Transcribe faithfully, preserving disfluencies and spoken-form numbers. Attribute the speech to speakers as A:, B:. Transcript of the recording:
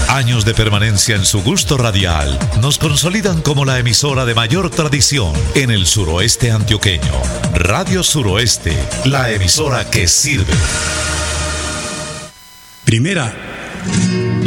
A: Años de permanencia en su gusto radial nos consolidan como la emisora de mayor tradición en el suroeste antioqueño. Radio Suroeste, la emisora que sirve.
B: Primera.